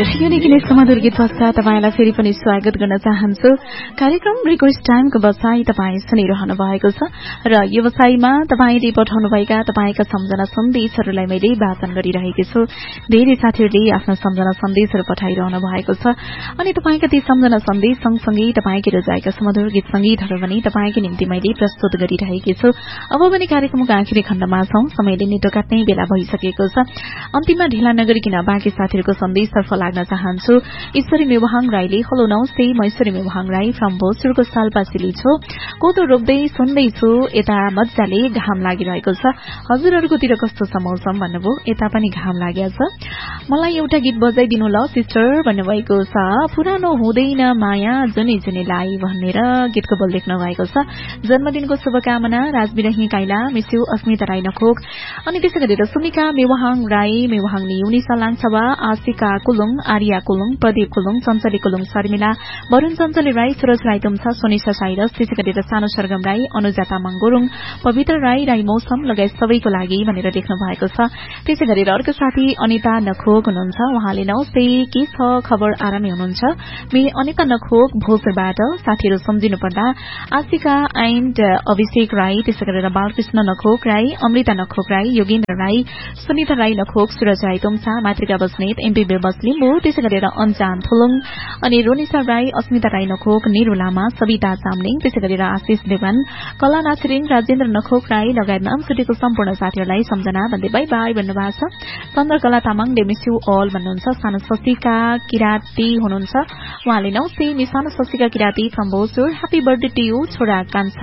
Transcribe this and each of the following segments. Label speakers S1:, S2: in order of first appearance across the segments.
S1: हजुर यो निकै सुमधुर गीत पश्चात तपाईलाई फेरि पनि स्वागत गर्न चाहन्छु। कार्यक्रम रिक्वेस्ट टाइमको बसाई तपाईँ सुनिरहनु भएको छ र यो बसाईमा तपाईले पठाउनुभएका तपाईका सम्झना सन्देशहरूलाई मैले वाचन गरिरहेकी छु। धेरै साथीहरूले आफ्ना सम्झना सन्देशहरू पठाइरहनु भएको छ अनि तपाईका ती सम्झना सन्देश सँगसँगै तपाईकै रोजाएका सुमधुर गीत संगीतहरू पनि तपाईकै निम्ति मैले प्रस्तुत गरिरहेकी छु। अब पनि कार्यक्रमको आखिरी खण्डमा छौं, समयले नेटो काट्ने बेला भइसकेको छ। अन्तिममा ढिला नगरिकन बाँकी साथीहरूको सन्देशतर्फ लाग्न चाहन्छु। ईश्वरी मेवाहाङ राईले हेलो नमस्ते, म ईश्वरी मेवाहाङ राई फ्रम भोजपुरको सालपासीली छु। कोदो रोप्दै सुन्दैछु, यता मजाले घाम लागिरहेको छ। हजुरहरूकोतिर कस्तो छ मौसम भन्नुभयो? यता पनि घाम लागेको छ। मलाई एउटा गीत बजाइदिनु ल सिस्टर भन्नुभएको छ। पुरानो हुँदैन माया जुनी जुनीलाई भनेर गीतको बोल लेख्नु भएको छ। जन्मदिनको शुभकामना राजबिरही काइला मिस्यु अस्मिता राई नखोक अनि त्यसै गरेर सुमिका मेवाहाङ राई मेवाहाङनी युनिसा लाङछावा आशिका कुलुङ आर्या कुलुङ प्रदीप कुलुङ चञ्चली कुलुङ शर्मिला वरुण चञ्चली राई सुरज राई तुमसा सोनिसा साइरस त्यसै गरेर सानो सरगम राई अनुजा तामाङ गुरुङ पवित्र राई राई मौसम लगायत सबैको लागि भनेर लेख्नु भएको छ। त्यसै गरेर अर्को साथी अनिता नखोक हुनुहुन्छ। उहाँले नमस्ते, के छ खबर, आरामै हुनुहुन्छ? मे अनिता नखोक भोजपुरबाट। साथीहरू सम्झिनु पर्दा आशिका एन्ड अभिषेक राई त्यसै गरेर बालकृष्ण नखोक राई अमृता नखोक राई योगेन्द्र राई सुनिता राई नखोक सुरज राई तुमसा मातृका बस्नेत एमपी बेबस लिम्बू त्यसै गरेर अन्जान थुलुङ अनि रोनिसा राई अस्मिता राई नखोक निरु लामा सविता चामलिङ त्यसै गरेर आशिष देवान कला नासिरिङ राजेन्द्र नखोक राई लगायत नाम छुटेको सम्पूर्ण साथीहरूलाई सम्झना भन्दै बाई बाई भन्नुभएको छ। चन्द्रकला तामाङ डेमिस्यु अल भन्नुहुन्छ। सानो शशिका किराती हुनुहुन्छ। उहाँले नमस्ते, मि सानो शशिका किराती from Bhojpur, happy birthday to you छोरा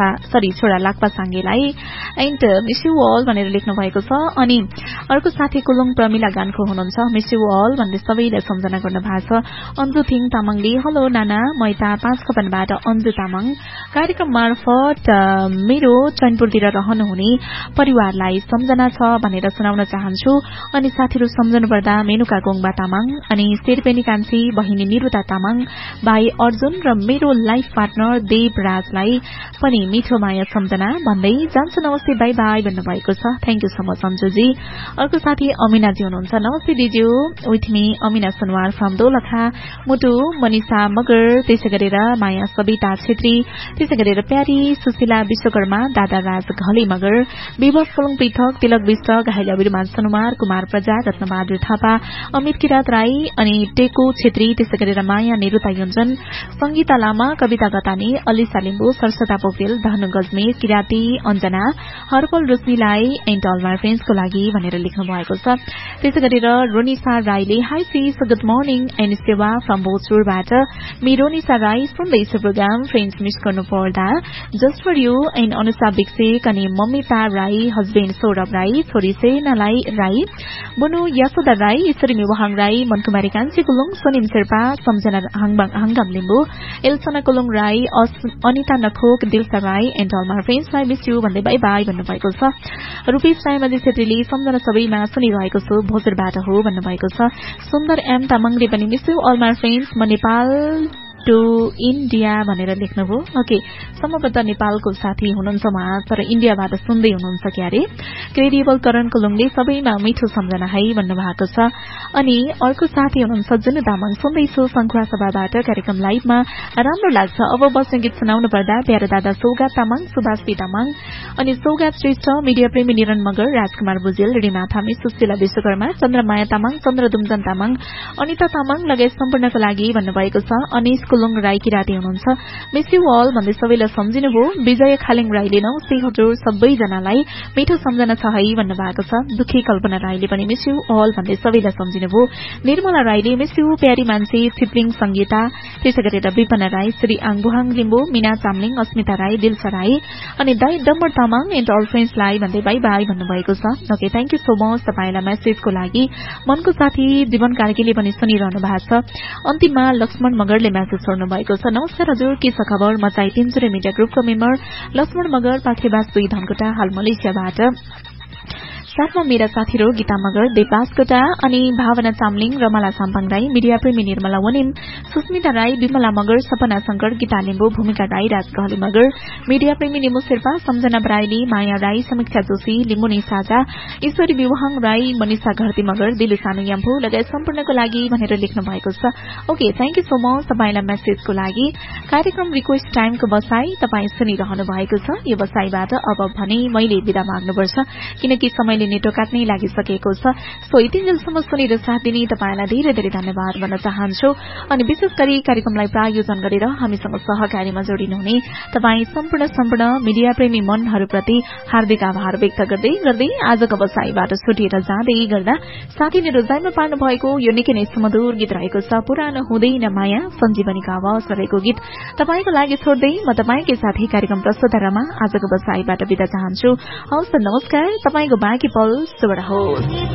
S1: छोरा Lakpa साङ्गेलाई and miss you all भनेर लेख्नु भएको छ। अनि अर्को साथी कुलुङ प्रमिला गानको हुनुहुन्छ। मिस यु अल भन्दै सबैलाई सम्झना गर्नु भएको छ। अन्जु थिङ तामाङले हेलो नाना, म यता 5 खपनबाट अन्जु तामाङ कार्यक्रम मार्फत मेरो चैनपुरतिर रहनुहुने परिवारलाई सम्झना छ भनेर सुनाउन चाहन्छु। अनि साथीहरू सम्झनु पर्दा मेनुका गोङबा तामाङ अनि शेरपेनी कान्छी बहिनी निरुता तामाङ भाइ अर्जुन र मेरो लाइफ पार्टनर देवराजलाई पनि मिठो माया सम्झना भन्दै जान्छु। नमस्ते बाई बाई भन्नुभएको छ। Thank you so much अन्जुजी। अर्को साथी अमिनाजी हुनुहुन्छ। नमस्ते दिजु, with me Amina Sunuwar from Dolakha, मुटु मनिषा मगर त्यसै गरेर माया सविता छेत्री त्यसै गरेर प्यारी सुशीला विश्वकर्मा दादा राज घले मगर विवश फलुङ पृथक तिलक विष्ट घाइला विरुमान सुनुमार कुमार प्रजा रत्नबहादुर थापा अमित किरात राई अनि टेको छेत्री त्यसै गरेर माया निरुता योन्जन संगीता लामा कविता गतानी अलिसा लिम्बू सरस्वता पोखरेल धनु गजमेर किराती अञ्जना हरपल रोशनीलाई एन्ड अल माई फ्रेन्ड्सको लागि भनेर लेख्नु भएको छ। त्यसै गरेर रोनिसा राईले high cease good morning and सेवा फ्रम भोजपुरबाट मी रोनिसा राई सुन्दैछु प्रोग्राम फ्रेन्ड्स मिस गर्नु पर्दा जस्ट फर यू एन्ड अनुसा विक्सेक अनि मम्मिता राई हस्बेन्ड सौरभ राई छोरी सेनालाई राई बुनु यशोदा राई ईश्वरी मेवाहाङ राई मनकुमारी कान्छी कुलुङ सोनिम शेर्पा सम्झना हाङगाम Limbu एल्सना Kulung Rai Anita नखोक दिलसा Rai and all my फ्रेन्ड्सलाई miss you भन्दै बाई बाई भन्नुभएको छ। रूपेश राईमाझी छेत्रीले सम्झना सबैमा सुनिरहेको छु भोजपुरबाट हो भन्नुभएको छ। सुन्दर एम तामाङले पनि miss you all my friends म नेपाल टु इन्डिया भनेर लेख्नुभयो। ओके, सम्भवतः नेपालको साथी हुनुहुन्छ उहाँ, तर इन्डियाबाट सुन्दै हुनुहुन्छ क्यारे। क्रेडिबल करण कुलुङले सबैमा मिठो सम्झना है भन्नुभएको छ। अनि अर्को साथी हुनुहुन्छ जुनु तामाङ सुन्दैछु संखुवा सभाबाट कार्यक्रम लाइभमा राम्रो लाग्छ। अब बस्ने गीत सुनाउनु पर्दा प्यारो दादा सौगात तामाङ सुभाष पी तामाङ अनि सौगात श्रेष्ठ मिडिया प्रेमी निरन मगर राजकुमार बुजेल रिमा थामी सुशीला विश्वकर्मा चन्द्रमाया तामाङ चन्द्रदुम्जन तामाङ अनिता तामाङ लगायत सम्पूर्णको लागि भन्नुभएको छ। अनिश कुलुङ राई किराती हुनुहुन्छ। मिस यु अल भन्दै सबैलाई सम्झिनुभयो। विजय खालिङ राईले नमस्ते हजुर सबैजनालाई मिठो सम्झना छ है भन्नुभएको छ। दुखी कल्पना राईले पनि मिस यु अल भन्दै सबैलाई सम्झिनुभयो। निर्मला राईले मिस यु प्यारी मान्छे छिप्लिङ संगीता त्यसै गरेर विपना राई श्री आङबुहाङ लिम्बू मीना चामलिङ अस्मिता राई दिलसा राई अनि दाई डम्बर तामाङ एन्ड अल फ्रेन्ड्सलाई भन्दै बाई बाई भन्नुभएको छ। Okay, thank you so much तपाईलाई मेसेजको लागि। मनको साथी जीवन कार्कीले पनि सुनिरहनु भएको छ। अन्तिममा लक्ष्मण मगरले मेसेज छोड्नु भएको छ। नमस्कार हजुर, के छ खबर? म चाहिँ तिनचुरे मिडिया ग्रुपको मेम्बर लक्ष्मण मगर पाखेबास 2 धनकुटा हाल मलेसियाबाट साथमा मेरा साथीहरू गीता मगर, देव बास्कोटा अनि भावना चामलिङ, रमाला साम्पाङ राई, मिडिया प्रेमी निर्मला वनिम, सुस्मिता राई, विमला मगर, सपना शंकर, गीता लिम्बू, भूमिका राई, राज कहली मगर, मिडिया प्रेमी निमु शेर्पा, सम्झना बराइली, माया राई, समीक्षा जोशी, लिम्बुनी साझा, ईश्वरी विवाहङ राई, मनिषा घरती मगर, दिलु सानु याम्फू लगायत सम्पूर्णको लागि भनेर लेख्नु भएको छ। Okay, thank you so much तपाईलाई मेसेजको लागि। कार्यक्रम रिक्वेस्ट टाइमको बसाई तपाई सुनिरहनु भएको छ। यो बसाईबाट अब भने मैले बिदा माग्नुपर्छ किनकि समयले नेटो काट्नै लागिसकेको छ। सो यतिन्जेलसम्म सुनेर साथ दिने तपाईलाई धेरै धेरै धन्यवाद भन्न चाहन्छु। अनि विशेष गरी कार्यक्रमलाई प्रायोजन गरेर हामीसँग सहकार्यमा जोडिनुहुने तपाई सम्पूर्ण मिडिया प्रेमी मनहरूप्रति हार्दिक आभार व्यक्त गर्दै आजको बसाईबाट छुटिएर जाँदै गर्दा साथीले रोजाइमा पार्नु भएको यो निकै नै सुमधुर गीत रहेको छ, पुरानो हुँदैन माया, सञ्जीवनीको आवाज रहेको गीत तपाईको लागि छोड्दै म तपाईकै साथी कार्यक्रम प्रस्तुतामा आजको बसाईबाट बिदा चाहन्छु। हवस्, नमस्कार। तपाईको बाँकी पल शुभ रहोस्।